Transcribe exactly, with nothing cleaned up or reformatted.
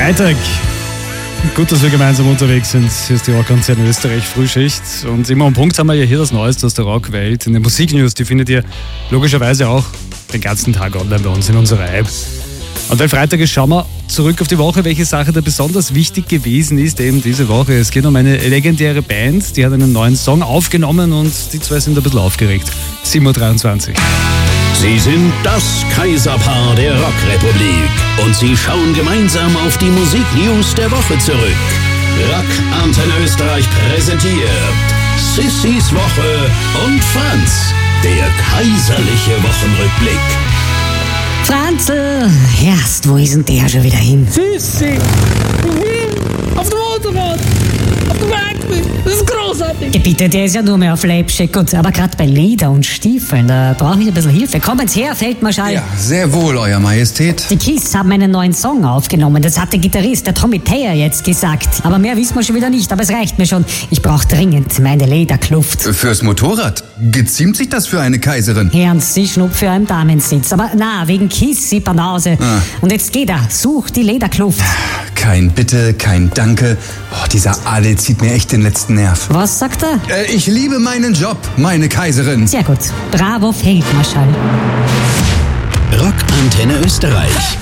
Freitag. Gut, dass wir gemeinsam unterwegs sind. Hier ist die Rockantenne Österreich Frühschicht. Und immer am Punkt haben wir ja hier das Neueste aus der Rockwelt. In den Musiknews, die findet ihr logischerweise auch den ganzen Tag online bei uns in unserer App. Und weil Freitag ist, schauen wir zurück auf die Woche, welche Sache da besonders wichtig gewesen ist eben diese Woche. Es geht um eine legendäre Band, die hat einen neuen Song aufgenommen und die zwei sind ein bisschen aufgeregt. sieben Uhr dreiundzwanzig. Sie sind das Kaiserpaar der Rockrepublik und sie schauen gemeinsam auf die Musiknews der Woche zurück. Rock Antenne Österreich präsentiert Sissys Woche und Franz, der kaiserliche Wochenrückblick. Franzl, erst, wo ist denn der schon wieder hin? Sissi, auf dem Motorrad, auf dem Rugby, das ist großartig. Ja, bitte, der ist ja nur mehr auf Läppsche. Gut, aber gerade bei Leder und Stiefeln, da brauche ich ein bisschen Hilfe. Kommen's her, Feldmarschall. Ja, sehr wohl, Euer Majestät. Die Kiss haben einen neuen Song aufgenommen. Das hat der Gitarrist, der Tommy Thayer, jetzt gesagt. Aber mehr wissen wir schon wieder nicht, aber es reicht mir schon. Ich brauche dringend meine Lederkluft. Fürs Motorrad? Geziemt sich das für eine Kaiserin? Ernst, sie schnupp für einen Damensitz. Aber na, wegen Kiss, sie Banause. Ah. Und jetzt geht er, such die Lederkluft. Kein Bitte, kein Danke. Oh, dieser Ale zieht mir echt den letzten Nerv. Was sagt er? Äh, ich liebe meinen Job, meine Kaiserin. Sehr gut. Bravo, Feldmarschall. Rock Antenne Österreich.